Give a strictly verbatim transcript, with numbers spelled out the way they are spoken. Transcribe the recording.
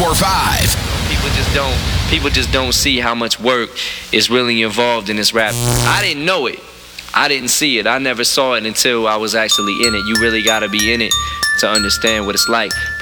four five. People just don't. People just don't see how much work is really involved in this rap. I didn't know it. I didn't see it. I never saw it until I was actually in it. You really gotta be in it to understand what it's like.